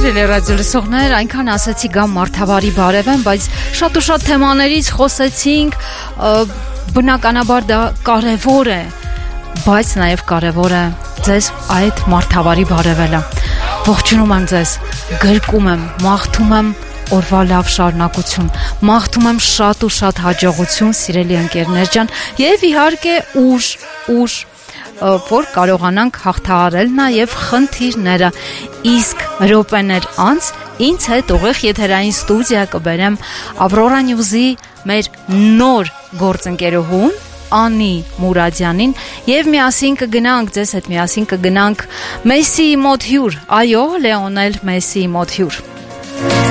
Սիրելի ռադիո լսողներ, այնքան ասեցի գամ մարդավարի բարևեմ, բայց շատ ու շատ թեմաներից խոսեցինք, բնականաբար դա կարևոր է, բայց նաև կարևոր է ձեզ այդ մարդավարի բարևելը։ Ողջունում եմ ձեզ, գրկում եմ, մաղթում եմ օրվա լավ շարունակություն, մաղթում եմ շատ ու շատ հաջողություն, սիրելի ընկերներ ջան, եւ իհարկե ուժ, որ կարողանանք հաղթահարել նաև խնդիրները։ Իսկ րոպեներ անց ինձ հետ ուղիղ եթերային ստուդիա կբերեմ Ավրորա Նյուզի մեր նոր գործընկերուհուն Անի Մուրադյանին եւ միասին կգնանք Մեսսիի մոտ հյուր, այո, Լեոնել Մեսսիի մոտ հյուր։